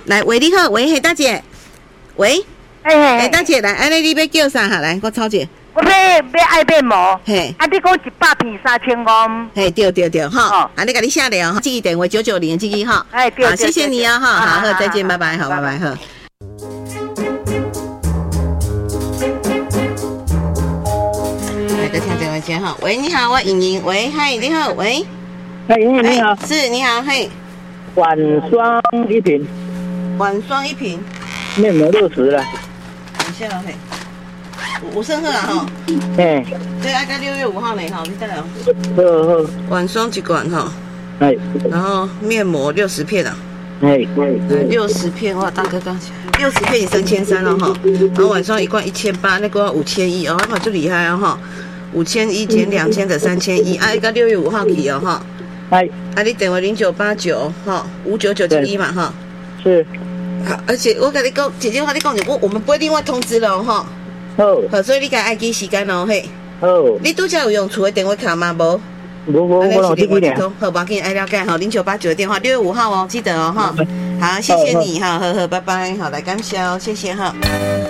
来，喂，你好，喂，嘿，大姐，喂，大姐来，安尼你要叫啥哈？来，我抄者。 我要爱面膜， 嘿， 啊，你讲100片3500， 嘿，对哈，啊，你给你下来哦，这个电话990这个哈， 对， 好，谢谢你啊哈，好，再见，拜拜，好，拜拜，好。来个听电话接哈，喂，你好，我莹莹，喂，嗨，你好，喂， 莹莹你好， 是，你好，嘿， 晚霜1瓶， 晚霜1瓶， 面膜60了， 等一下嘿。5升喝啊哈， 对， 对，大概6月5号呢哈，你再来哦。 好， 晚霜1罐哈， 哎， 然后面膜60片啊， 哎 ，60片哇，大哥刚起来，60片也3300了哈，然后晚霜1罐1800，那个5100哦，那就厉害哦哈，5100减2000的3100，啊，一个6月5号起哦哈， 哎， 啊，你电话0989哈59971嘛哈， 是， 好，而且我跟你讲，姐姐我跟你讲，我们不会另外通知了哈。好，所以你该爱记时间哦，嘿。 好， 你拄则有用厝的电话卡吗？无。 我有这个通。好，把紧爱了解哈，0989的电话，6月5号哦，记得哦哈。好，谢谢你哈，呵，拜拜，好，来感谢哦，谢谢哈。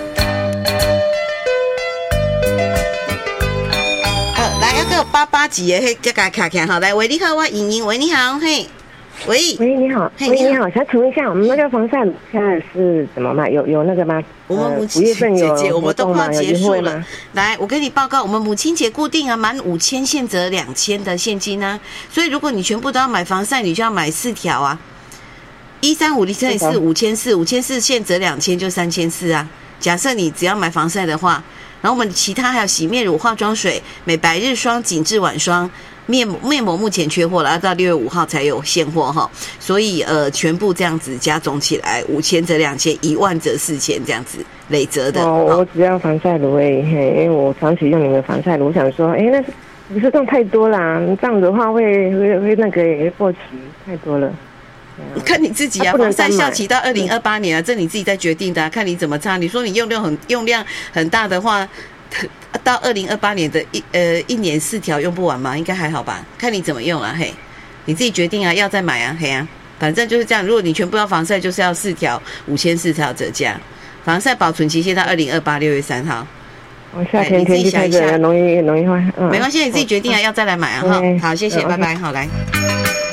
来那个88级的嘿，这个卡卡好，来喂，你好，我莹莹，喂，你好，嘿。喂， 你好，你好，想请问一下，我们那个防晒现在是怎么卖？有那个吗？ 我们 5月份有我们都快要结束了。 吗？ 来，我跟你报告，我们母亲节固定啊，满5000现折2000的现金啊。所以如果你全部都要买防晒，你就要买4条啊。135乘以4，5400，5400现折2000就3400啊。假设你只要买防晒的话，然后我们其他还有洗面乳、化妆水、美白日霜、紧致晚霜。面膜目前缺货了，要到6月5号才有现货哈，所以全部这样子加总起来，5000折2000，10000折4000这样子累折的。 我只要防晒乳因为我长期用你们防晒乳，我想说，那不是用太多啦，这样的话会那个也会过期太多了。 看你自己啊，防晒效期到2028年啊，这你自己在决定的看你怎么擦。你说你用量很大的话。到2028年的一年4条用不完吗？应该还好吧，看你怎么用啊，嘿，你自己决定啊，要再买啊，嘿啊，反正就是这样。如果你全部要防晒，就是要4条，5400条折价，防晒保存期限到2028 6月3号。 夏天天气太热，容易坏。 没关系，你自己决定啊，要再来买啊，哈，好，谢谢，拜拜，好来。